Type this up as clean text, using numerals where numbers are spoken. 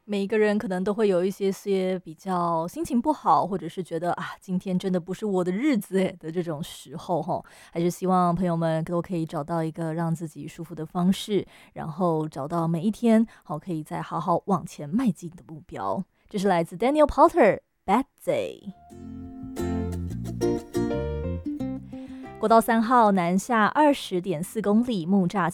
每一个人可能都会有一些比较心情不好，或者是觉得今天真的不是我的日子诶的这种时候哈，还是希望朋友们都可以找到一个让自己舒服的方式，然后找到每一天可以再好好往前迈进的目标。这是来自 Daniel Porter Bad Day。国道3号南下20.4公里，木栅